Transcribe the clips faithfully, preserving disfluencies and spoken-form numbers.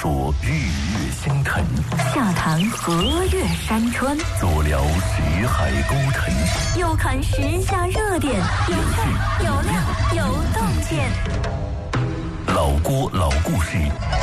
说日月星辰， 下谈河岳山川， 左聊识海沟沉， 右看时下热点，有趣有料有洞见。 老郭老故事。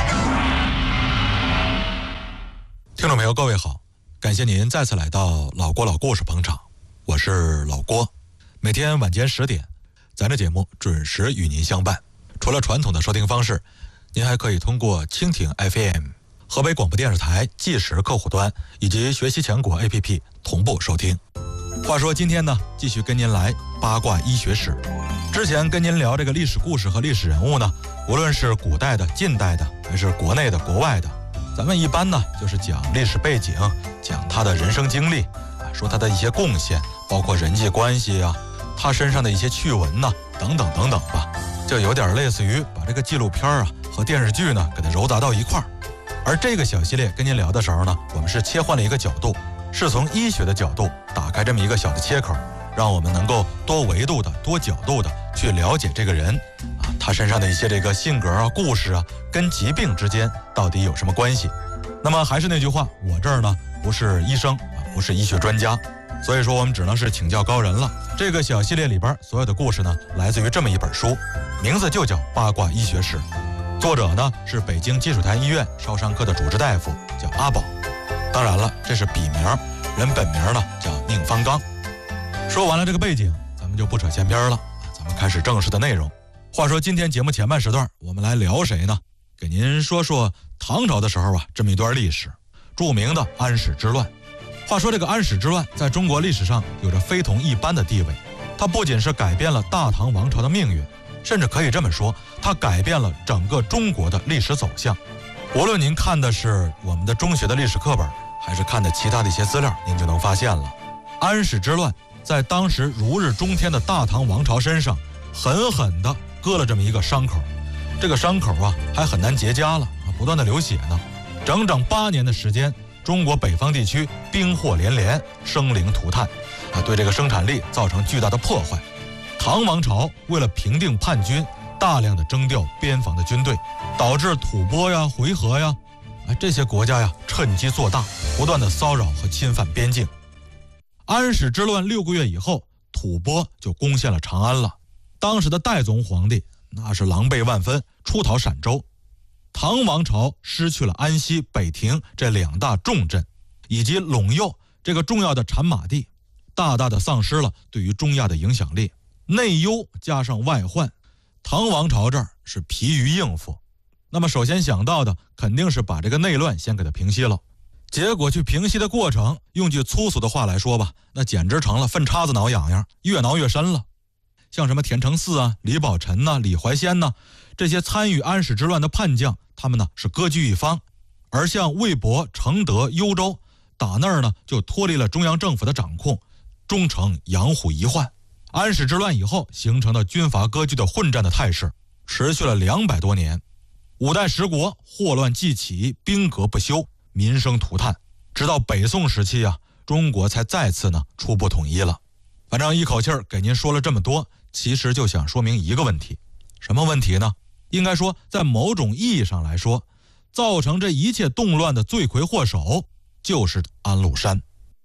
听众朋友各位好，感谢您再次来到老郭老故事捧场，我是老郭。每天晚间十点，咱这节目准时与您相伴。除了传统的收听方式，您还可以通过蜻蜓 F M、 河北广播电视台计时客户端以及学习强国 A P P 同步收听。话说今天呢，继续跟您来八卦医学史。之前跟您聊这个历史故事和历史人物呢，无论是古代的、近代的，还是国内的、国外的，咱们一般呢就是讲历史背景，讲他的人生经历啊，说他的一些贡献，包括人际关系啊，他身上的一些趣闻呐、啊，等等等等吧，就有点类似于把这个纪录片啊和电视剧呢给它糅杂到一块儿。而这个小系列跟您聊的时候呢，我们是切换了一个角度，是从医学的角度打开这么一个小的切口，让我们能够多维度的、多角度的去了解这个人啊，他身上的一些这个性格啊、故事啊，跟疾病之间到底有什么关系。那么还是那句话，我这儿呢不是医生啊，不是医学专家，所以说我们只能是请教高人了。这个小系列里边所有的故事呢，来自于这么一本书，名字就叫《八卦医学史》，作者呢是北京积水潭医院烧伤科的主治大夫，叫阿宝。当然了，这是笔名，人本名呢叫宁方刚。说完了这个背景，咱们就不扯闲篇了，咱们开始正式的内容。话说今天节目前半时段，我们来聊谁呢？给您说说唐朝的时候啊，这么一段历史，著名的安史之乱。话说这个安史之乱在中国历史上有着非同一般的地位，它不仅是改变了大唐王朝的命运，甚至可以这么说，它改变了整个中国的历史走向。无论您看的是我们的中学的历史课本，还是看的其他的一些资料，您就能发现了，安史之乱在当时如日中天的大唐王朝身上狠狠地割了这么一个伤口。这个伤口啊还很难结痂了啊，不断的流血呢。整整八年的时间，中国北方地区兵祸连连，生灵涂炭啊，对这个生产力造成巨大的破坏。唐王朝为了平定叛军，大量的征调边防的军队，导致吐蕃呀、回纥呀啊这些国家呀趁机做大，不断的骚扰和侵犯边境。安史之乱六个月以后，吐蕃就攻陷了长安了。当时的代宗皇帝那是狼狈万分，出逃陕州。唐王朝失去了安西、北庭这两大重镇，以及陇右这个重要的产马地，大大的丧失了对于中亚的影响力。内忧加上外患，唐王朝这儿是疲于应付。那么首先想到的肯定是把这个内乱先给它平息了。结果去平息的过程，用句粗俗的话来说吧，那简直成了粪叉子挠痒痒，越挠越深了。像什么田承嗣啊、李宝臣呐、李怀仙呐，这些参与安史之乱的叛将，他们呢是割据一方，而像魏博、承德、幽州，打那儿呢就脱离了中央政府的掌控，终成养虎遗患。安史之乱以后形成的军阀割据的混战的态势，持续了两百多年。五代十国祸乱既起，兵革不休，民生涂炭，直到北宋时期啊，中国才再次呢初步统一了。反正一口气儿给您说了这么多，其实就想说明一个问题。什么问题呢？应该说在某种意义上来说，造成这一切动乱的罪魁祸首就是安禄山。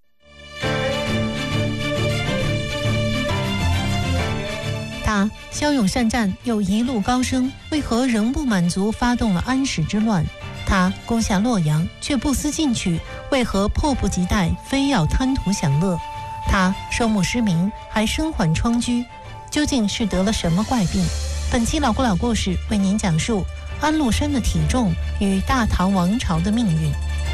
他骁勇善战又一路高升，为何仍不满足，发动了安史之乱？他攻下洛阳却不思进取，为何迫不及待，非要贪图享乐？他双目失明，还身患疮疽，究竟是得了什么怪病？本期老故老故事为您讲述安禄山的体重与大唐王朝的命运。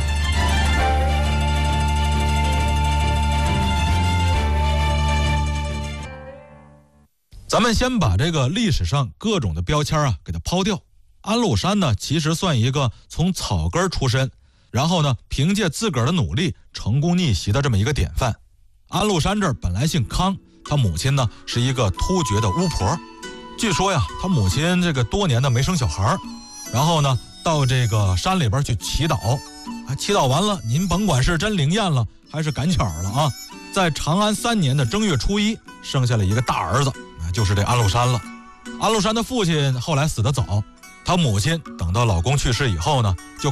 咱们先把这个历史上各种的标签啊给它抛掉。安禄山呢，其实算一个从草根出身，然后呢凭借自个儿的努力成功逆袭的这么一个典范。安禄山这儿本来姓康，他母亲呢是一个突厥的巫婆。据说呀，他母亲这个多年的没生小孩，然后呢到这个山里边去祈祷，啊，祈祷完了，您甭管是真灵验了还是赶巧了啊，在长安三年的正月初一生下了一个大儿子，就是这安禄山了。安禄山的父亲后来死得早，他母亲等到老公去世以后呢，就